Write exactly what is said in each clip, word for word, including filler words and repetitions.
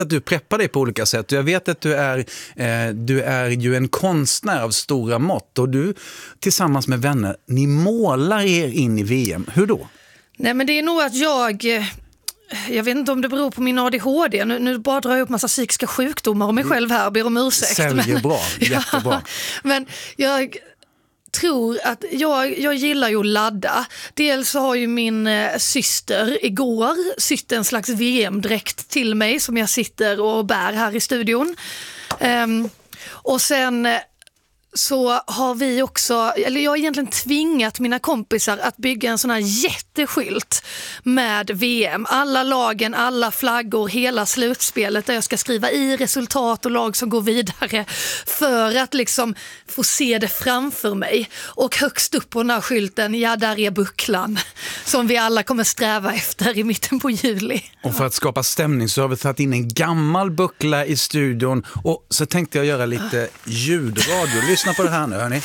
att du preppar dig på olika sätt. Jag vet att du är, eh, du är ju en konstnär av stora mått. Och du tillsammans med vänner, ni målar er in i V M. Hur då? Nej, men det är nog att jag... Jag vet inte om det beror på min A D H D. Nu, nu bara drar jag upp massa psykiska sjukdomar om mig själv här. Ber om ursäkt. Säljer men, bra, jättebra. Ja, men jag... tror att jag, jag gillar ju att ladda. Dels så har ju min eh, syster igår sytt en slags V M-dräkt till mig som jag sitter och bär här i studion. Um, och sen eh, så har vi också, eller jag har egentligen tvingat mina kompisar att bygga en sån här jätteskylt med V M. Alla lagen, alla flaggor, hela slutspelet där jag ska skriva i resultat och lag som går vidare för att liksom få se det framför mig. Och högst upp på den här skylten, ja, där är bucklan som vi alla kommer sträva efter i mitten på juli. Och för att skapa stämning så har vi tagit in en gammal buckla i studion och så tänkte jag göra lite ljudradio. Lyssna på det här nu, hörni.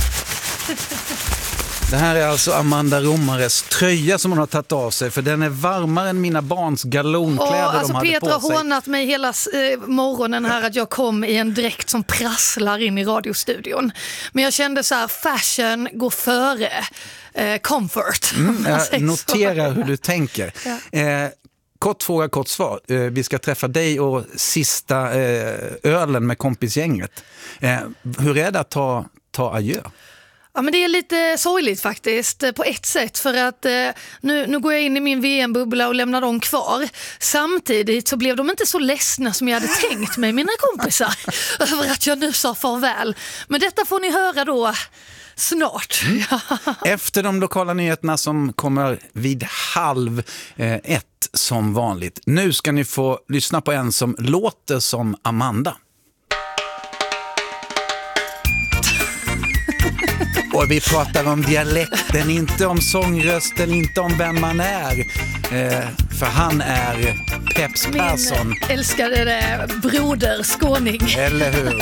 Det här är alltså Amanda Romares tröja som hon har tagit av sig, för den är varmare än mina barns galonkläder. Åh, alltså de hade Petra på sig. har hånat mig hela eh, morgonen här att jag kom i en dräkt som prasslar in i radiostudion. Men jag kände så här, fashion går före eh, comfort. Mm, jag noterar hur du tänker. Ja. Eh, Kort fråga, kort svar. Eh, vi ska träffa dig och sista eh, ölen med kompisgänget. Eh, hur är det att ta, ta adjö? Ja, men det är lite sorgligt faktiskt på ett sätt, för att eh, nu, nu går jag in i min V M-bubbla och lämnar dem kvar. Samtidigt så blev de inte så ledsna som jag hade tänkt mig, mina kompisar, över att jag nu sa farväl. Men detta får ni höra då snart. Mm. Efter de lokala nyheterna som kommer vid halv eh, ett som vanligt. Nu ska ni få lyssna på en som låter som Amanda. Och vi pratar om dialekten, inte om sångrösten, inte om vem man är. Eh, för han är Peps Persson. Min älskade broder skåning. Eller hur?